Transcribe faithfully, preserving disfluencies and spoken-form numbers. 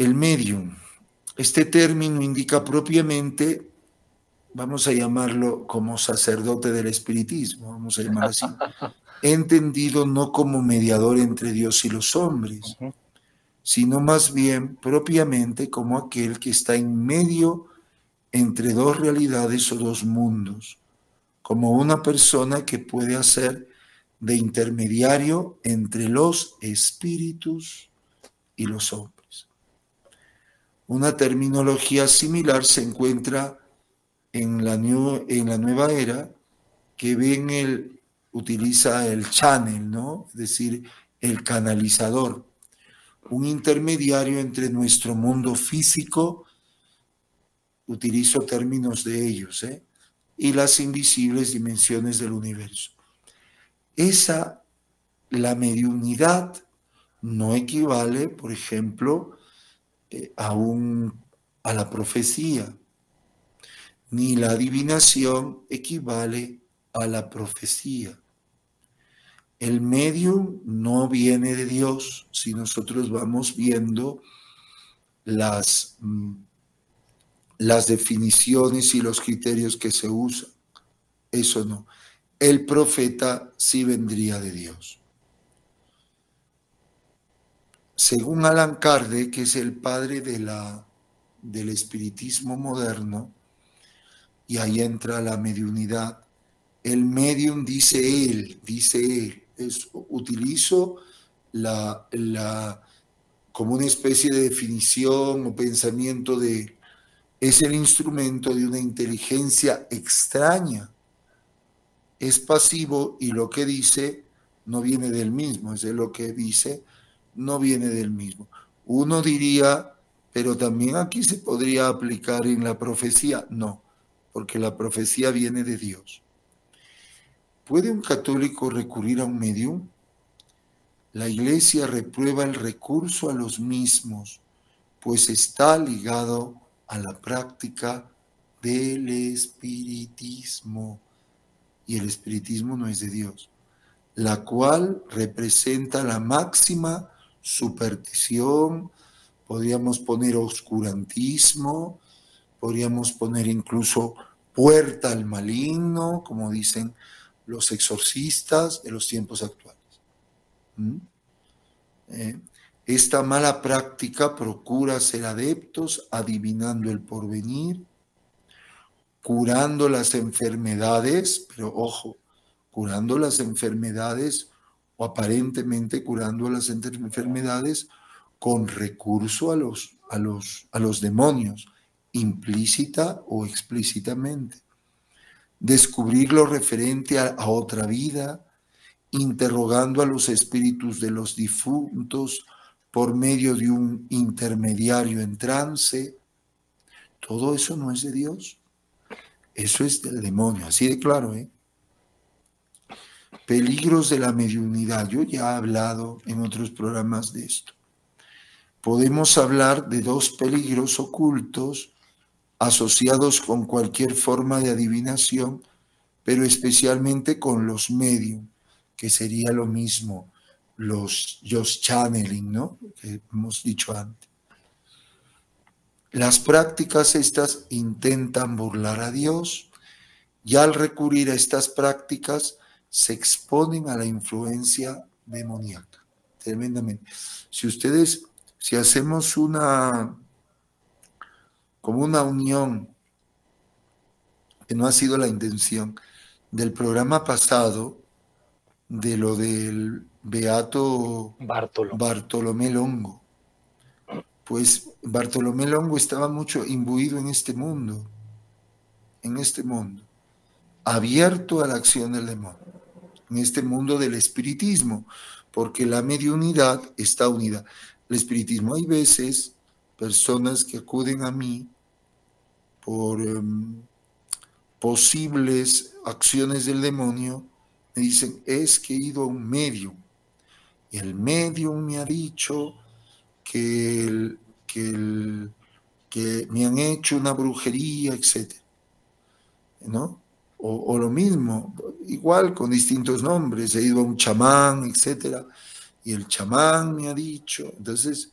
El medium. Este término indica propiamente, vamos a llamarlo como sacerdote del espiritismo, vamos a llamar así, entendido no como mediador entre Dios y los hombres, Ujú. sino más bien propiamente como aquel que está en medio entre dos realidades o dos mundos, como una persona que puede hacer de intermediario entre los espíritus y los hombres. Una terminología similar se encuentra en la, new, en la nueva era, que bien el, utiliza el channel, ¿no? Es decir, el canalizador, un intermediario entre nuestro mundo físico, utilizo términos de ellos, ¿eh? y las invisibles dimensiones del universo. Esa, la mediunidad, no equivale, por ejemplo, eh, a, un, a la profecía, ni la adivinación equivale a la profecía. El medium no viene de Dios si nosotros vamos viendo las, las definiciones y los criterios que se usan. Eso no. El profeta sí vendría de Dios. Según Allan Kardec, que es el padre de la, del espiritismo moderno, y ahí entra la mediunidad, el medium, dice él, dice él, es, utilizo la, la, como una especie de definición o pensamiento de, es el instrumento de una inteligencia extraña, es pasivo y lo que dice no viene del mismo, es de lo que dice, no viene del mismo. Uno diría, pero también aquí se podría aplicar en la profecía, no, porque la profecía viene de Dios. ¿Puede un católico recurrir a un medium? La Iglesia reprueba el recurso a los mismos, pues está ligado a la práctica del espiritismo. Y el espiritismo no es de Dios, la cual representa la máxima superstición, podríamos poner oscurantismo, podríamos poner incluso puerta al maligno, como dicen los exorcistas de los tiempos actuales. ¿Mm? Eh, esta mala práctica procura ser adeptos adivinando el porvenir, curando las enfermedades, pero ojo, curando las enfermedades o aparentemente curando las enfermedades con recurso a los, a los, a los demonios, implícita o explícitamente. Descubrir lo referente a, a otra vida, interrogando a los espíritus de los difuntos por medio de un intermediario en trance. Todo eso no es de Dios. Eso es del demonio, así de claro, ¿eh? Peligros de la mediunidad. Yo ya he hablado en otros programas de esto. Podemos hablar de dos peligros ocultos asociados con cualquier forma de adivinación, pero especialmente con los medium, que sería lo mismo, los just channeling, ¿no? Que hemos dicho antes. Las prácticas estas intentan burlar a Dios y al recurrir a estas prácticas se exponen a la influencia demoníaca, tremendamente. Si ustedes, si hacemos una, como una unión, que no ha sido la intención, del programa pasado, de lo del beato Bartolo. Bartolomé Longo, pues Bartolomé Longo estaba mucho imbuido en este mundo, en este mundo, abierto a la acción del demonio, en este mundo del espiritismo, porque la mediunidad está unida. El espiritismo, hay veces personas que acuden a mí por um, posibles acciones del demonio, me dicen, es que he ido a un medium, y el medium me ha dicho que, el, que, el, que me han hecho una brujería, etcétera, ¿no? O, o lo mismo, igual con distintos nombres, he ido a un chamán, etcétera, y el chamán me ha dicho, entonces